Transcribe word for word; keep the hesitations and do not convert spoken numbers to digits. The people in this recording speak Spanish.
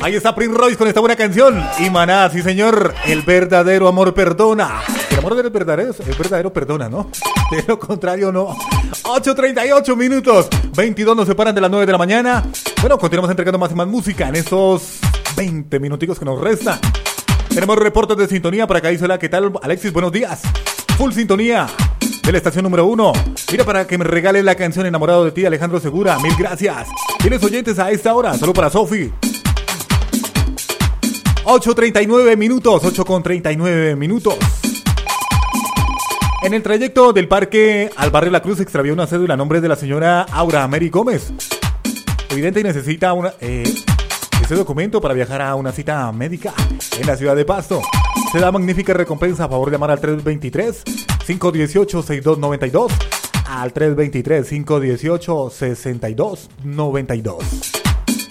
Ahí está Prince Royce con esta buena canción. Y Maná, sí señor, el verdadero amor perdona. El amor del verdadero, el verdadero perdona, ¿no? De lo contrario, no. ocho treinta y ocho minutos. veintidós nos separan de las nueve de la mañana. Bueno, continuamos entregando más y más música en estos veinte minuticos que nos restan. Tenemos reportes de sintonía para acá. Dice hola, ¿qué tal? Alexis, buenos días. Full sintonía de la estación número uno. Mira, para que me regales la canción Enamorado de ti, Alejandro Segura. Mil gracias. ¿Tienes oyentes a esta hora? Solo para Sofi. ocho treinta y nueve minutos. ocho con treinta y nueve minutos. En el trayecto del parque al barrio La Cruz se extravió una cédula a nombre de la señora Aura Mary Gómez. Evidente y necesita una, eh, ese documento para viajar a una cita médica en la ciudad de Pasto. Se da magnífica recompensa. A favor de llamar al tres veintitrés, cinco dieciocho, sesenta y dos noventa y dos. Al tres veintitrés, cinco dieciocho, sesenta y dos noventa y dos.